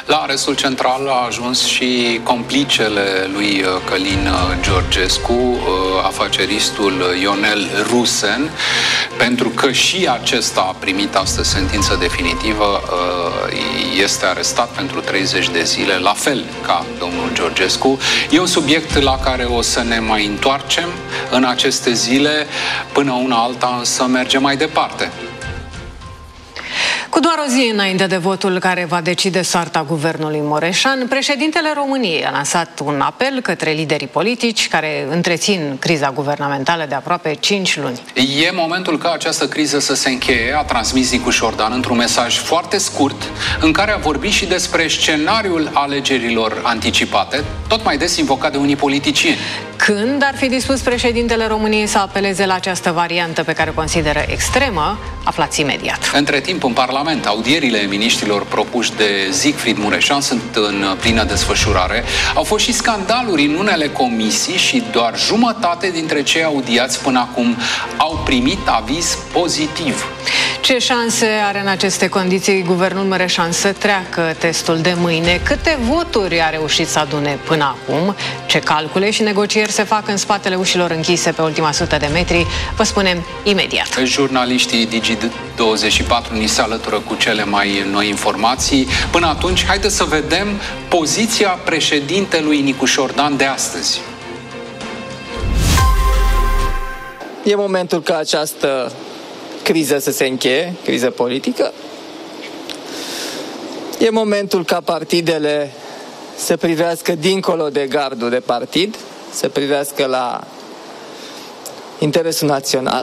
La arestul central a ajuns și complicele lui Călin Georgescu, afaceristul Ionel Rusen, pentru că și acesta a primit astăzi sentință definitivă, este arestat pentru 30 de zile, la fel ca domnul Georgescu. E un subiect la care o să ne mai întoarcem în aceste zile, până una alta însă mergem mai departe. Cu doar o zi înainte de votul care va decide soarta guvernului Mureșan, președintele României a lansat un apel către liderii politici care întrețin criza guvernamentală de aproape 5 luni. E momentul ca această criză să se încheie, a transmis Nicu Șordan într-un mesaj foarte scurt, în care a vorbit și despre scenariul alegerilor anticipate, tot mai des invocat de unii politicieni. Când ar fi dispus președintele României să apeleze la această variantă pe care o consideră extremă, aflați imediat. Între timp, în Parlament, audierile miniștrilor propuși de Siegfried Mureșan sunt în plină desfășurare. Au fost și scandaluri în unele comisii și doar jumătate dintre cei audiați până acum au primit aviz pozitiv. Ce șanse are în aceste condiții guvernul Mureșan să treacă testul de mâine? Câte voturi a reușit să adune până acum? Ce calcule și negocieri se fac în spatele ușilor închise pe ultima 100 de metri? Vă spunem imediat. Jurnaliștii Digi24 ni se alătură cu cele mai noi informații. Până atunci, haideți să vedem poziția președintelui Nicu Șordan de astăzi. E momentul ca această criză să se încheie, criză politică. E momentul ca partidele să privească dincolo de gardul de partid, să privească la interesul național.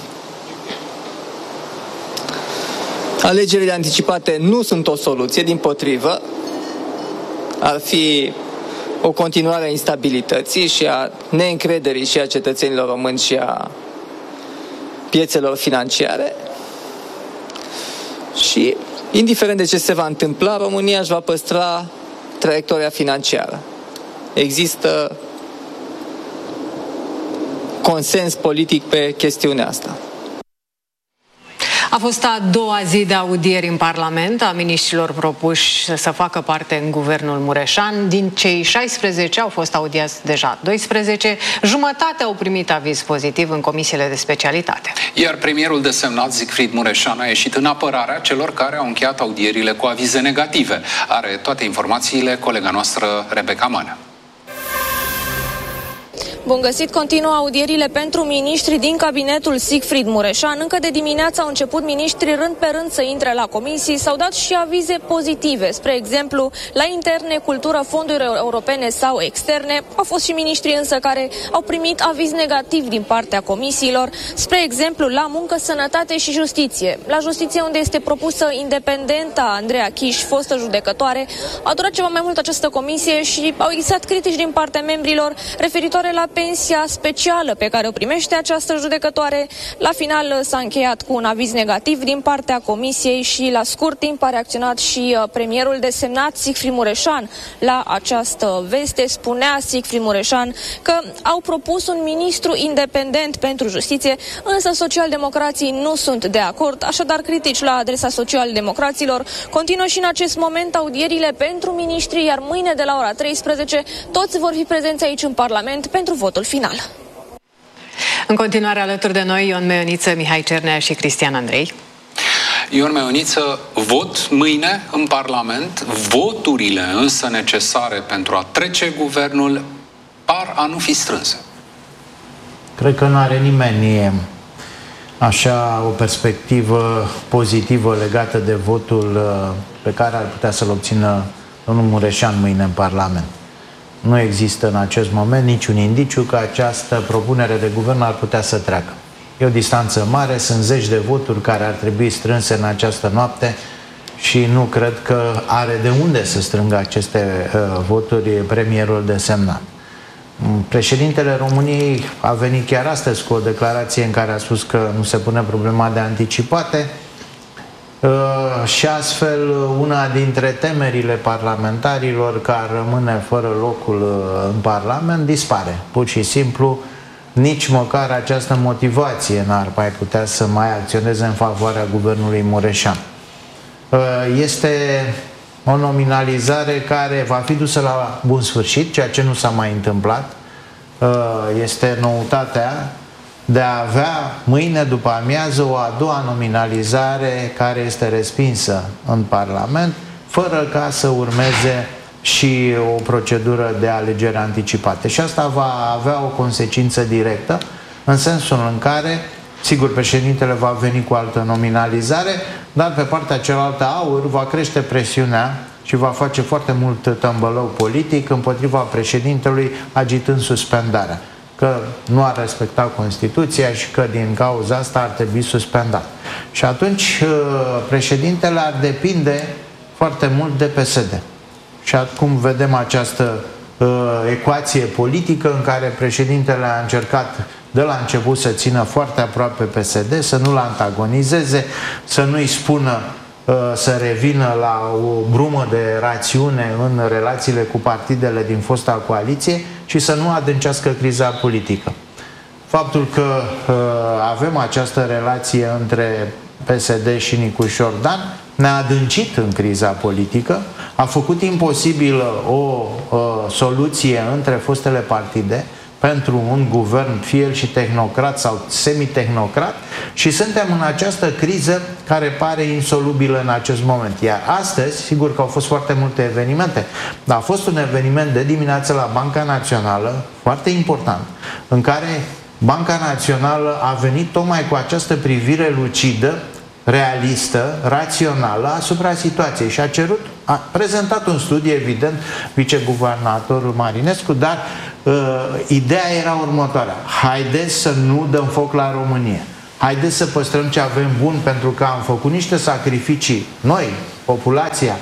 Alegerile anticipate nu sunt o soluție, dimpotrivă, ar fi o continuare a instabilității și a neîncrederii și a cetățenilor români și a piețelor financiare. Și, indiferent de ce se va întâmpla, România își va păstra traiectoria financiară. Există consens politic pe chestiunea asta. A fost a doua zi de audieri în Parlament a miniștrilor propuși să facă parte în guvernul Mureșan. Din cei 16 au fost audiați deja 12, jumătate au primit aviz pozitiv în comisiile de specialitate. Iar premierul desemnat Siegfried Mureșan a ieșit în apărarea celor care au încheiat audierile cu avize negative. Are toate informațiile colega noastră Rebecca Mană. Bun găsit, continuă audierile pentru miniștri din cabinetul Siegfried Mureșan. Încă de dimineață au început miniștrii rând pe rând să intre la comisii. S-au dat și avize pozitive, spre exemplu, la interne, cultură, fonduri europene sau externe. Au fost și miniștri însă care au primit aviz negativ din partea comisiilor, spre exemplu, la muncă, sănătate și justiție. La justiție, unde este propusă independenta Andreea Chiș, fostă judecătoare, a durat ceva mai mult această comisie și au existat critici din partea membrilor referitoare la pensia specială pe care o primește această judecătoare. La final s-a încheiat cu un aviz negativ din partea comisiei și la scurt timp a reacționat și premierul desemnat Siegfried Mureșan la această veste. Spunea Siegfried Mureșan că au propus un ministru independent pentru justiție, însă socialdemocrații nu sunt de acord, așadar critici la adresa socialdemocraților. Continuă și în acest moment audierile pentru miniștri, iar mâine de la ora 13 toți vor fi prezenți aici în Parlament pentru votul final. În continuare alături de noi Ion Meioniță, Mihai Cernea și Cristian Andrei. Ion Meioniță, vot mâine în Parlament. Voturile însă necesare pentru a trece guvernul par a nu fi strânse. Cred că nu are nimeni așa o perspectivă pozitivă legată de votul pe care ar putea să-l obțină domnul Mureșan mâine în Parlament. Nu există în acest moment niciun indiciu că această propunere de guvern ar putea să treacă. E o distanță mare, sunt zeci de voturi care ar trebui strânse în această noapte și nu cred că are de unde să strângă aceste voturi premierul desemnat. Președintele României a venit chiar astăzi cu o declarație în care a spus că nu se pune problema de anticipate și astfel una dintre temerile parlamentarilor care rămâne fără locul în Parlament dispare. Pur și simplu, nici măcar această motivație n-ar mai putea să mai acționeze în favoarea guvernului Mureșan. Este o nominalizare care va fi dusă la bun sfârșit, ceea ce nu s-a mai întâmplat. Este noutatea de a avea mâine după amiază o a doua nominalizare care este respinsă în Parlament, fără ca să urmeze și o procedură de alegere anticipate. Și asta va avea o consecință directă, în sensul în care, sigur, președintele va veni cu altă nominalizare, dar pe partea cealaltă AUR va crește presiunea și va face foarte mult tămbălău politic împotriva președintelui, agitând suspendarea, că nu ar respecta Constituția și că din cauza asta ar trebui suspendat. Și atunci președintele ar depinde foarte mult de PSD. Și acum vedem această ecuație politică în care președintele a încercat de la început să țină foarte aproape PSD, să nu-l antagonizeze, să nu-i spună să revină la o brumă de rațiune în relațiile cu partidele din fosta coaliție și să nu adâncească criza politică. Faptul că avem această relație între PSD și Nicușor Dan ne-a adâncit în criza politică, a făcut imposibilă o soluție între fostele partide pentru un guvern, fie el și tehnocrat sau semi-tehnocrat, și suntem în această criză care pare insolubilă în acest moment. Iar astăzi, sigur că au fost foarte multe evenimente, dar a fost un eveniment de dimineață la Banca Națională, foarte important, în care Banca Națională a venit tocmai cu această privire lucidă, realistă, rațională asupra situației și a prezentat un studiu, evident, viceguvernatorul Marinescu, dar ideea era următoarea: haideți să nu dăm foc la România, haideți să păstrăm ce avem bun, pentru că am făcut niște sacrificii noi, populația,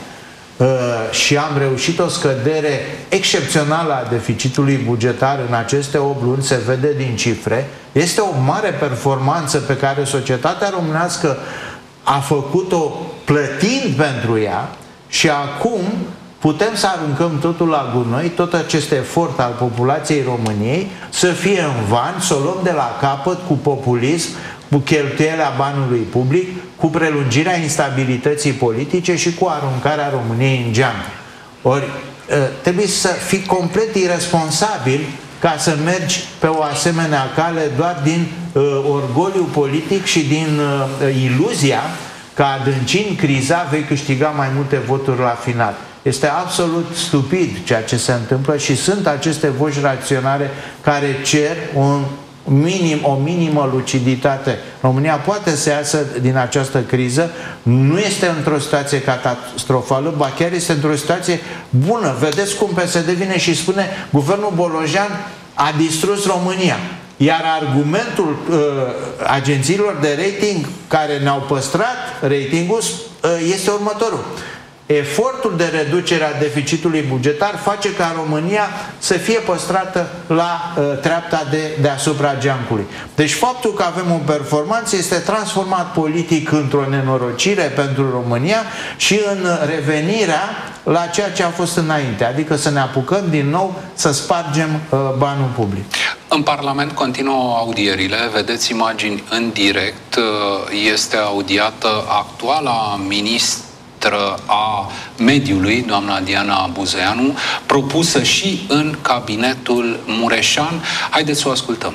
și am reușit o scădere excepțională a deficitului bugetar în aceste 8 luni, se vede din cifre. Este o mare performanță pe care societatea românească a făcut-o plătind pentru ea și acum putem să aruncăm totul la gunoi, tot acest efort al populației României să fie în van, să o luăm de la capăt cu populism, cu cheltuielea banului public, cu prelungirea instabilității politice și cu aruncarea României în geam. Ori trebuie să fii complet irresponsabil ca să mergi pe o asemenea cale doar din orgoliu politic și din iluzia că adâncind criza vei câștiga mai multe voturi la final. Este absolut stupid ceea ce se întâmplă și sunt aceste voci raționale care cer o minimă luciditate. România poate să iasă din această criză, nu este într-o situație catastrofală, ba chiar este într-o situație bună. Vedeți cum PSD vine și spune: guvernul Bolojan a distrus România. Iar argumentul agențiilor de rating care ne-au păstrat ratingul este următorul: efortul de reducere a deficitului bugetar face ca România să fie păstrată la treapta deasupra geamcului. Deci faptul că avem o performanță este transformat politic într-o nenorocire pentru România și în revenirea la ceea ce a fost înainte, adică să ne apucăm din nou să spargem banul public. În Parlament continuă audierile, vedeți imagini în direct, este audiată actuala ministră a mediului, doamna Diana Buzeanu, propusă și în cabinetul Mureșan. Haideți să o ascultăm.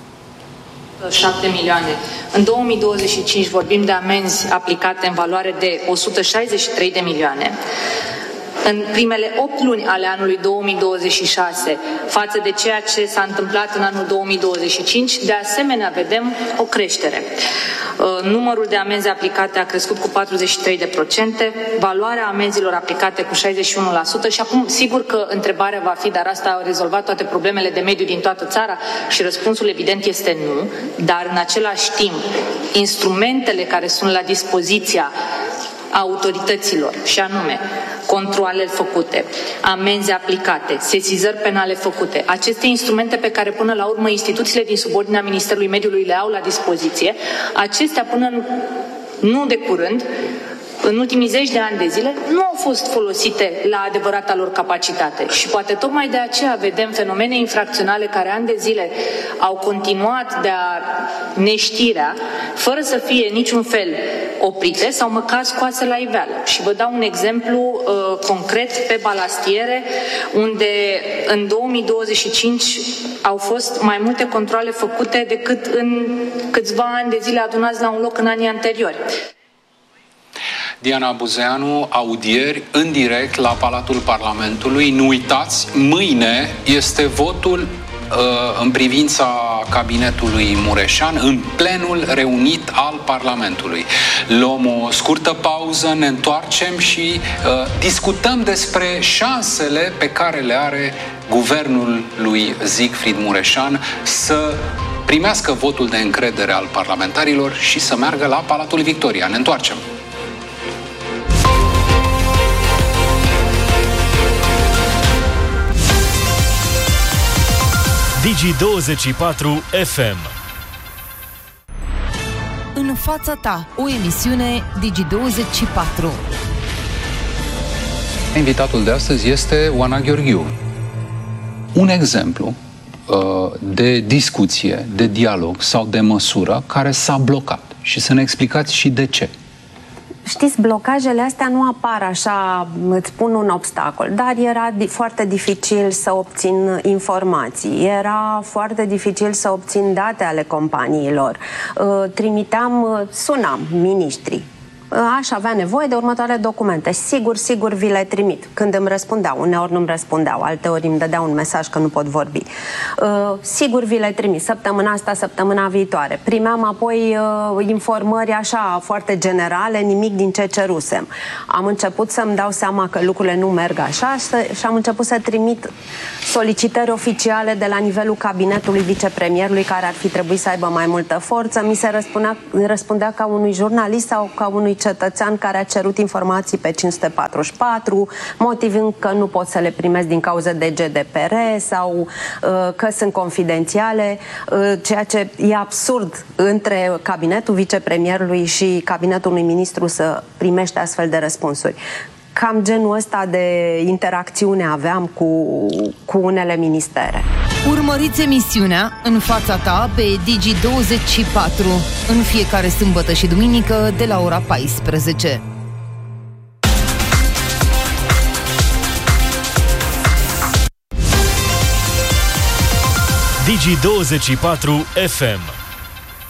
7 milioane. În 2025 vorbim de amenzi aplicate în valoare de 163 de milioane. În primele 8 luni ale anului 2026, față de ceea ce s-a întâmplat în anul 2025, de asemenea vedem o creștere. Numărul de amenzi aplicate a crescut cu 43%, valoarea amenzilor aplicate cu 61% și acum sigur că întrebarea va fi: dar asta a rezolvat toate problemele de mediu din toată țara? Și răspunsul evident este nu, dar în același timp instrumentele care sunt la dispoziția autorităților, și anume controale făcute, amenzi aplicate, sesizări penale făcute, aceste instrumente pe care până la urmă instituțiile din subordinea Ministerului Mediului le au la dispoziție, acestea până nu de curând în ultimii 10 de ani de zile nu au fost folosite la adevărata lor capacitate. Și poate tocmai de aceea vedem fenomene infracționale care ani de zile au continuat de-a neștirea, fără să fie niciun fel oprite sau măcar scoase la iveală. Și vă dau un exemplu concret pe balastiere, unde în 2025 au fost mai multe controale făcute decât în câțiva ani de zile adunați la un loc în anii anteriori. Diana Buzeanu, audieri în direct la Palatul Parlamentului. Nu uitați, mâine este votul în privința cabinetului Mureșan în plenul reunit al Parlamentului. Luăm o scurtă pauză, ne întoarcem și discutăm despre șansele pe care le are guvernul lui Siegfried Mureșan să primească votul de încredere al parlamentarilor și să meargă la Palatul Victoria. Ne întoarcem. Digi24 FM. În fața ta, o emisiune Digi24. Invitatul de astăzi este Oana Gheorghiu. Un exemplu de discuție, de dialog sau de măsură care s-a blocat. Și să ne explicați și de ce. Știți, blocajele astea nu apar așa, îți pun un obstacol, dar era foarte dificil să obțin informații, era foarte dificil să obțin date ale companiilor. Sunam miniștrii. Aș avea nevoie de următoarele documente. Sigur vi le trimit. Când îmi răspundeau, uneori nu-mi răspundeau, alteori îmi dădeau un mesaj că nu pot vorbi. Sigur vi le trimit. Săptămâna asta, săptămâna viitoare. Primeam apoi informări așa foarte generale, nimic din ce cerusem. Am început să-mi dau seama că lucrurile nu merg așa și am început să trimit solicitări oficiale de la nivelul cabinetului vicepremierului, care ar fi trebuit să aibă mai multă forță. Mi se răspundea ca unui jurnalist sau ca unui cetățean care a cerut informații pe 544, motivând că nu pot să le primesc din cauza de GDPR sau că sunt confidențiale, ceea ce e absurd între cabinetul vicepremierului și cabinetul unui ministru să primește astfel de răspunsuri. Cam genul ăsta de interacțiune aveam cu unele ministere. Urmăriți emisiunea În fața ta pe Digi24 în fiecare sâmbătă și duminică de la ora 14. Digi24 FM.